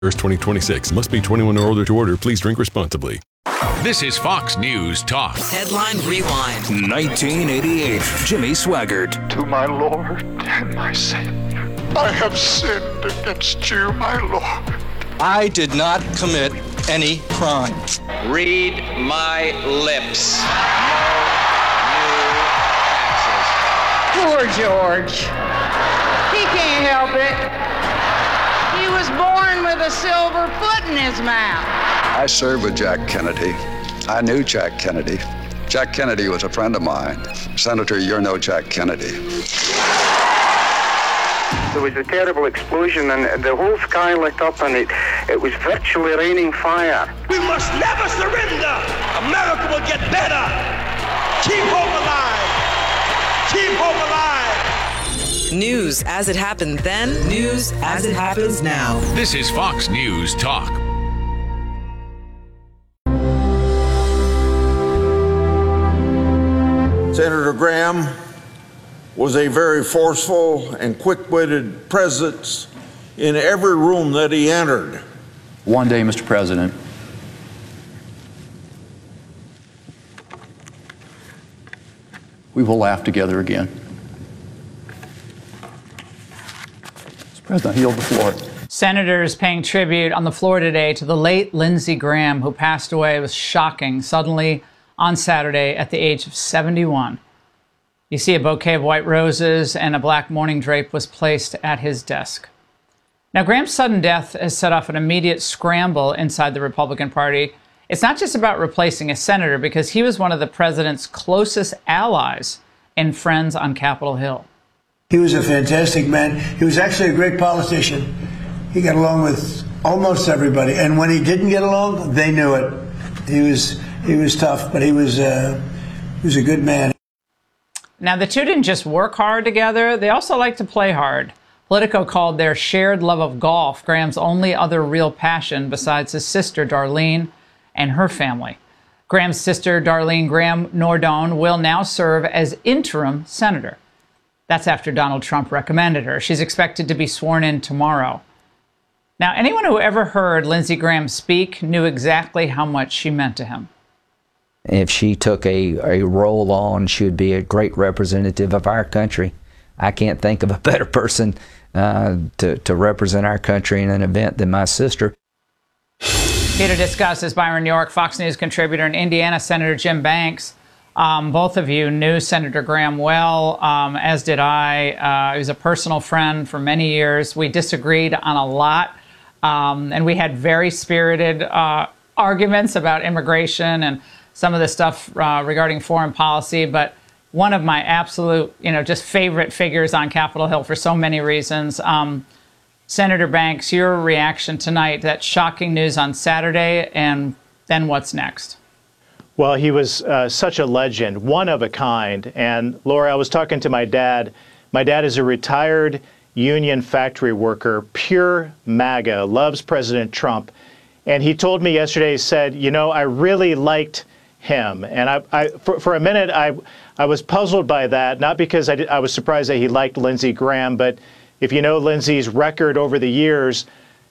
1st, 2026. Must be 21 or older to order. Please drink responsibly. This is Fox News Talk. Headline Rewind. 1988. Jimmy Swaggart. To my Lord and my Savior, I have sinned against you, my Lord. I did not commit any crime. Read my lips. No new taxes. Poor George. He can't help it. He was born with a silver foot in his mouth. I served with Jack Kennedy. I knew Jack Kennedy. Jack Kennedy was a friend of mine. Senator, you're no Jack Kennedy. There was a terrible explosion and the whole sky lit up and it was virtually raining fire. We must never surrender. America will get better. Keep hope alive. Keep hope alive. News as it happened then, news as it happens now. This is Fox News Talk. Senator Graham was a very forceful and quick-witted presence in every room that he entered. One day, Mr. President, we will laugh together again. Mr. President, I yield the floor. Senators paying tribute on the floor today to the late Lindsey Graham, who passed away. It was shocking, suddenly on Saturday at the age of 71. You see a bouquet of white roses and a black mourning drape was placed at his desk. Now, Graham's sudden death has set off an immediate scramble inside the Republican Party. It's not just about replacing a senator, because he was one of the president's closest allies and friends on Capitol Hill. He was a fantastic man. He was actually a great politician. He got along with almost everybody. And when he didn't get along, they knew it. He was tough, but he was a good man. Now, the two didn't just work hard together. They also liked to play hard. Politico called their shared love of golf Graham's only other real passion besides his sister, Darlene, and her family. Graham's sister, Darlene Graham Nordone, will now serve as interim senator. That's after Donald Trump recommended her. She's expected to be sworn in tomorrow. Now, anyone who ever heard Lindsey Graham speak knew exactly how much she meant to him. If she took a role on, she would be a great representative of our country. I can't think of a better person to represent our country in an event than my sister. Here to discuss is Byron York, Fox News contributor, and Indiana Senator Jim Banks. Both of you knew Senator Graham well, as did I. He was a personal friend for many years. We disagreed on a lot, and we had very spirited arguments about immigration and some of the stuff regarding foreign policy. But one of my absolute, just favorite figures on Capitol Hill for so many reasons. Senator Banks, your reaction tonight, that shocking news on Saturday, and then what's next? Well, he was such a legend, one of a kind. And Laura, I was talking to my dad. My dad is a retired union factory worker, pure MAGA, loves President Trump. And he told me yesterday, he said, I really liked him. And for a minute, I was puzzled by that, not because I was surprised that he liked Lindsey Graham, but if you know Lindsey's record over the years,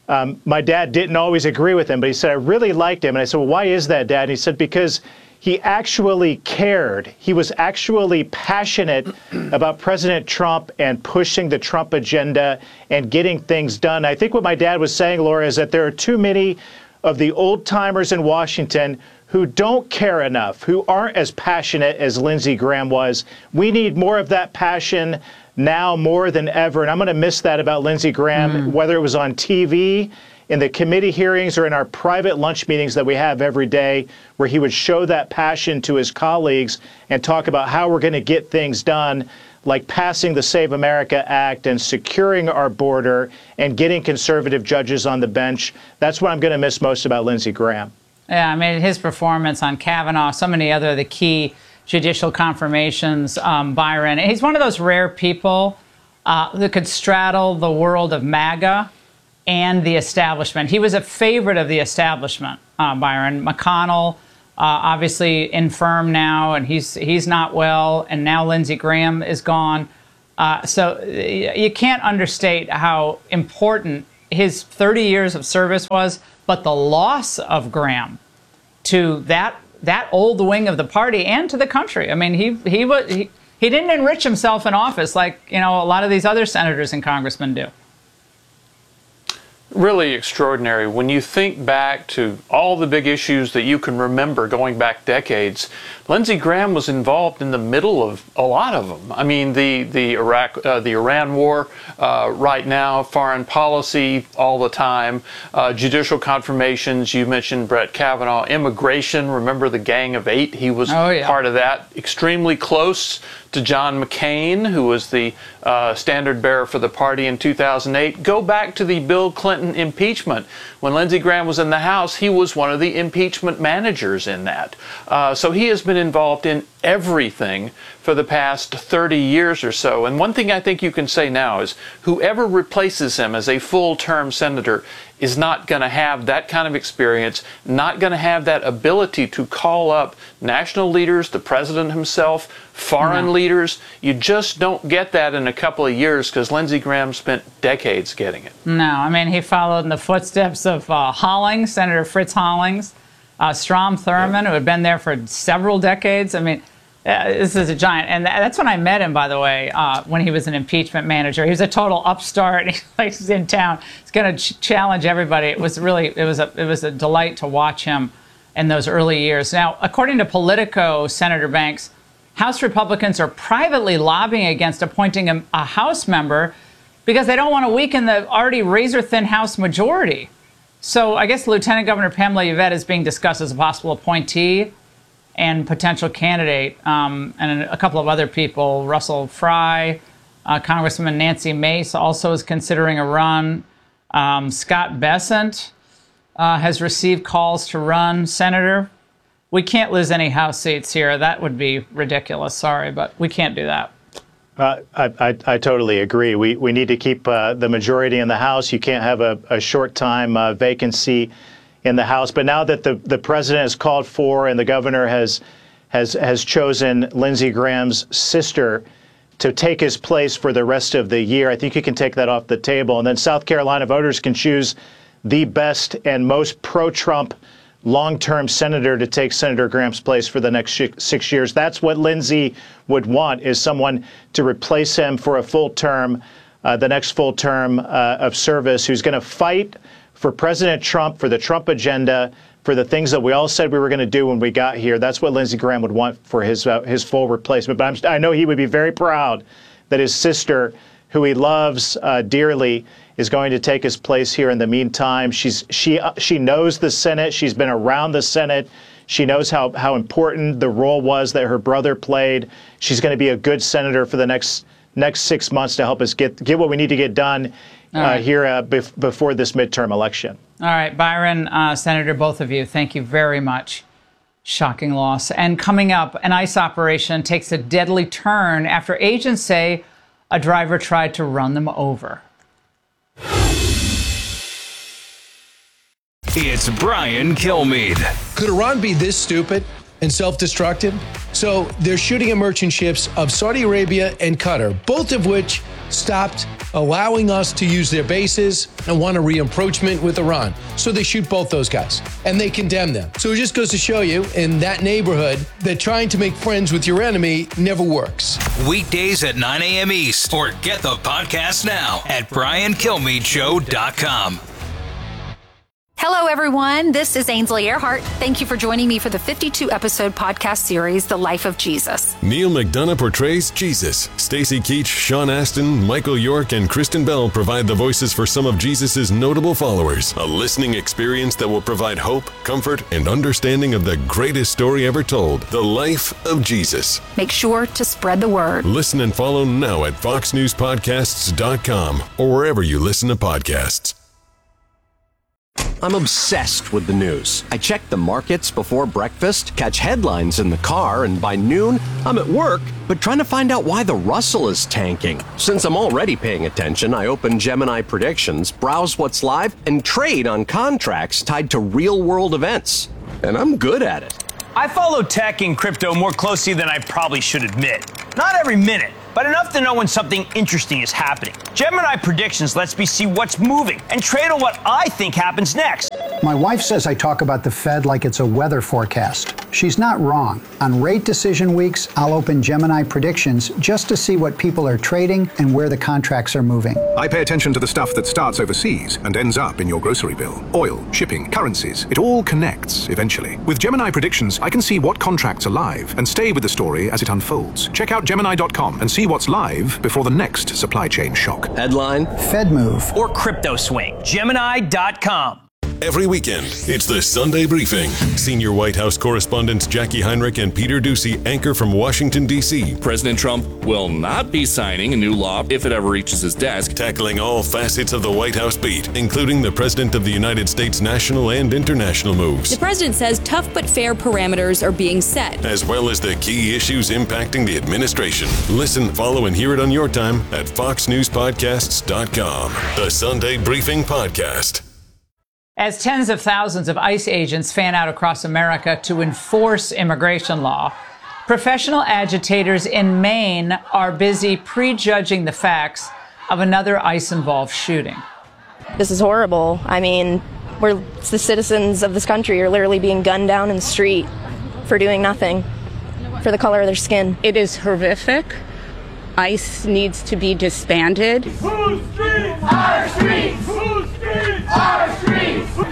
my dad didn't always agree with him, but he said, I really liked him. And I said, well, why is that, Dad? And he said, because he actually cared. He was actually passionate about President Trump and pushing the Trump agenda and getting things done. I think what my dad was saying, Laura, is that there are too many of the old timers in Washington who don't care enough, who aren't as passionate as Lindsey Graham was. We need more of that passion now more than ever. And I'm going to miss that about Lindsey Graham, whether it was on TV, in the committee hearings, or in our private lunch meetings that we have every day, where he would show that passion to his colleagues and talk about how we're going to get things done, like passing the Save America Act and securing our border and getting conservative judges on the bench. That's what I'm going to miss most about Lindsey Graham. Yeah, I mean, his performance on Kavanaugh, so many other the key judicial confirmations, Byron. He's one of those rare people that could straddle the world of MAGA and the establishment. He was a favorite of the establishment, Byron. McConnell, obviously infirm now, and he's not well, and now Lindsey Graham is gone. So you can't understate how important his 30 years of service was, but the loss of Graham to that old wing of the party and to the country. I mean, he didn't enrich himself in office like, a lot of these other senators and congressmen do. Really extraordinary. When you think back to all the big issues that you can remember going back decades, Lindsey Graham was involved in the middle of a lot of them. I mean, the Iran war right now, foreign policy all the time, judicial confirmations. You mentioned Brett Kavanaugh, immigration. Remember the Gang of Eight? He was part of that. Extremely close to John McCain, who was the standard bearer for the party in 2008. Go back to the Bill Clinton impeachment. When Lindsey Graham was in the House, he was one of the impeachment managers in that. So he has been involved in everything for the past 30 years or so. And one thing I think you can say now is whoever replaces him as a full-term senator is not going to have that kind of experience, not going to have that ability to call up national leaders, the president himself, foreign leaders. You just don't get that in a couple of years because Lindsey Graham spent decades getting it. No, I mean, he followed in the footsteps of Hollings, Senator Fritz Hollings, Strom Thurmond, who had been there for several decades. I mean, this is a giant. And that's when I met him, by the way, when he was an impeachment manager. He was a total upstart. He's in town. He's going to challenge everybody. It was a delight to watch him in those early years. Now, according to Politico, Senator Banks, House Republicans are privately lobbying against appointing a House member because they don't want to weaken the already razor-thin House majority. So I guess Lieutenant Governor Pamela Yvette is being discussed as a possible appointee and potential candidate, and a couple of other people, Russell Fry, Congresswoman Nancy Mace also is considering a run. Scott Bessent has received calls to run. Senator, we can't lose any House seats here. That would be ridiculous. Sorry, but we can't do that. I totally agree. We need to keep the majority in the House. You can't have a short time vacancy in the House. But now that the president has called for and the governor has chosen Lindsey Graham's sister to take his place for the rest of the year, I think you can take that off the table. And then South Carolina voters can choose the best and most pro-Trump long-term senator to take Senator Graham's place for the next 6 years. That's what Lindsey would want, is someone to replace him for a full term, the next full term of service, who's going to fight for President Trump, for the Trump agenda, for the things that we all said we were going to do when we got here. That's what Lindsey Graham would want for his full replacement. But I know he would be very proud that his sister, who he loves dearly, is going to take his place here in the meantime. She knows the Senate. She's been around the Senate. She knows how important the role was that her brother played. She's going to be a good senator for the next 6 months to help us get what we need to get done here before this midterm election. All right, Byron, Senator, both of you, thank you very much. Shocking loss. And coming up, an ICE operation takes a deadly turn after agents say a driver tried to run them over. It's Brian Kilmeade. Could Iran be this stupid and self-destructive? So they're shooting at merchant ships of Saudi Arabia and Qatar, both of which stopped allowing us to use their bases and want a re-approachment with Iran. So they shoot both those guys and they condemn them. So it just goes to show you in that neighborhood that trying to make friends with your enemy never works. Weekdays at 9 a.m. East, or get the podcast now at BrianKilmeadeShow.com. Hello, everyone. This is Ainsley Earhart. Thank you for joining me for the 52-episode podcast series, The Life of Jesus. Neil McDonough portrays Jesus. Stacy Keach, Sean Astin, Michael York, and Kristen Bell provide the voices for some of Jesus' notable followers. A listening experience that will provide hope, comfort, and understanding of the greatest story ever told, The Life of Jesus. Make sure to spread the word. Listen and follow now at FoxNewsPodcasts.com or wherever you listen to podcasts. I'm obsessed with the news. I check the markets before breakfast, catch headlines in the car, and by noon, I'm at work, but trying to find out why the Russell is tanking. Since I'm already paying attention, I open Gemini Predictions, browse what's live, and trade on contracts tied to real-world events. And I'm good at it. I follow tech and crypto more closely than I probably should admit. Not every minute, but enough to know when something interesting is happening. Gemini Predictions lets me see what's moving and trade on what I think happens next. My wife says I talk about the Fed like it's a weather forecast. She's not wrong. On rate decision weeks, I'll open Gemini Predictions just to see what people are trading and where the contracts are moving. I pay attention to the stuff that starts overseas and ends up in your grocery bill. Oil, shipping, currencies, it all connects eventually. With Gemini Predictions, I can see what contracts are live and stay with the story as it unfolds. Check out Gemini.com and see what's live before the next supply chain shock. Headline: Fed move. Or crypto swing. Gemini.com. Every weekend, it's the Sunday Briefing. Senior White House correspondents Jackie Heinrich and Peter Doocy anchor from Washington, D.C. President Trump will not be signing a new law if it ever reaches his desk. Tackling all facets of the White House beat, including the President of the United States' national and international moves. The president says tough but fair parameters are being set, as well as the key issues impacting the administration. Listen, follow, and hear it on your time at FoxNewsPodcasts.com. The Sunday Briefing Podcast. As tens of thousands of ICE agents fan out across America to enforce immigration law, professional agitators in Maine are busy prejudging the facts of another ICE-involved shooting. This is horrible. I mean, the citizens of this country are literally being gunned down in the street for doing nothing, for the color of their skin. It is horrific. ICE needs to be disbanded. Whose streets? Our streets! Whose streets? Our streets!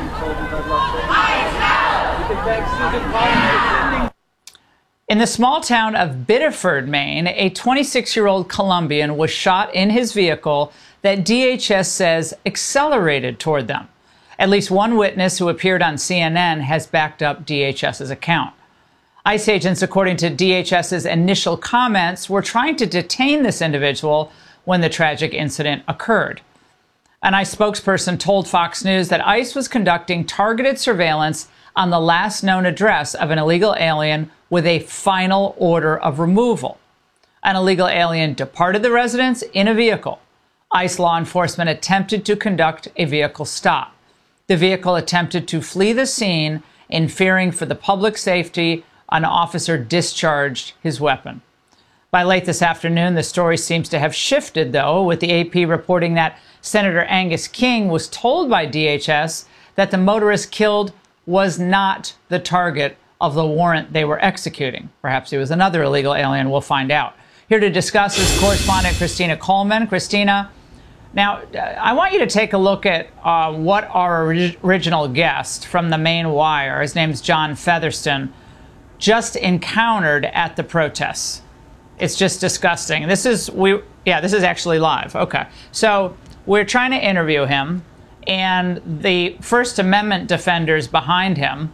In the small town of Biddeford, Maine, a 26-year-old Colombian was shot in his vehicle that DHS says accelerated toward them. At least one witness who appeared on CNN has backed up DHS's account. ICE agents, according to DHS's initial comments, were trying to detain this individual when the tragic incident occurred. An ICE spokesperson told Fox News that ICE was conducting targeted surveillance on the last known address of an illegal alien with a final order of removal. An illegal alien departed the residence in a vehicle. ICE law enforcement attempted to conduct a vehicle stop. The vehicle attempted to flee the scene, and fearing for the public safety, an officer discharged his weapon. By late this afternoon, the story seems to have shifted, though, with the AP reporting that Senator Angus King was told by DHS that the motorist killed was not the target of the warrant they were executing. Perhaps he was another illegal alien. We'll find out. Here to discuss is correspondent Christina Coleman. Christina, now I want you to take a look at what our original guest from the Maine Wire, his name's John Featherston, just encountered at the protests. It's just disgusting. This is actually live. Okay. So we're trying to interview him, and the First Amendment defenders behind him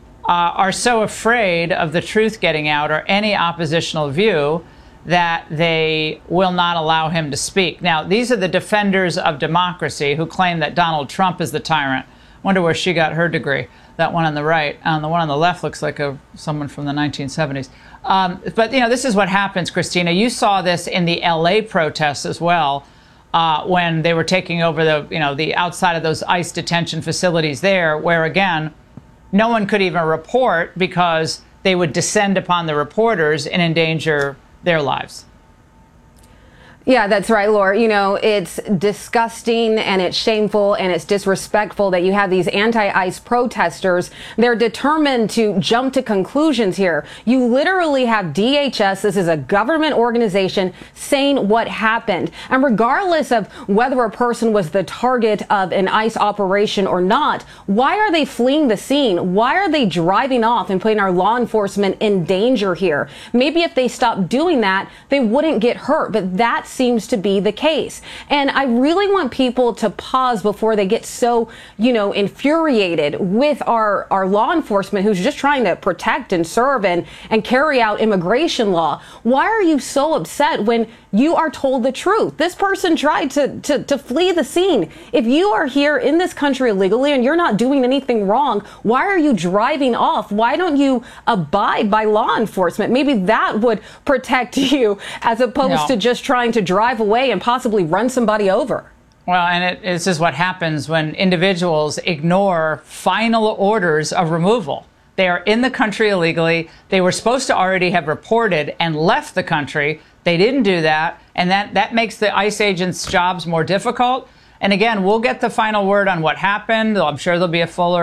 are so afraid of the truth getting out or any oppositional view that they will not allow him to speak. Now, these are the defenders of democracy who claim that Donald Trump is the tyrant. Wonder where she got her degree. That one on the right. The one on the left looks like someone from the 1970s. But, this is what happens, Christina. You saw this in the L.A. protests as well, when they were taking over the outside of those ICE detention facilities there, where, again, no one could even report because they would descend upon the reporters and endanger their lives. Yeah, that's right, Laura. It's disgusting and it's shameful and it's disrespectful that you have these anti-ICE protesters. They're determined to jump to conclusions here. You literally have DHS, this is a government organization, saying what happened. And regardless of whether a person was the target of an ICE operation or not, why are they fleeing the scene? Why are they driving off and putting our law enforcement in danger here? Maybe if they stopped doing that, they wouldn't get hurt, but that seems to be the case. And I really want people to pause before they get so, infuriated with our law enforcement who's just trying to protect and serve and carry out immigration law. Why are you so upset when you are told the truth? This person tried to flee the scene. If you are here in this country illegally and you're not doing anything wrong, why are you driving off? Why don't you abide by law enforcement? Maybe that would protect you as opposed to just trying to drive away and possibly run somebody over. Well, and this is what happens when individuals ignore final orders of removal. They are in the country illegally. They were supposed to already have reported and left the country. They didn't do that, and that makes the ICE agents' jobs more difficult. And again, we'll get the final word on what happened. I'm sure there'll be a fuller